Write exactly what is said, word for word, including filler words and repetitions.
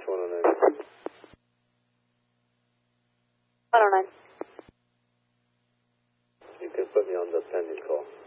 one oh nine. one oh nine. You can put me on the pending call.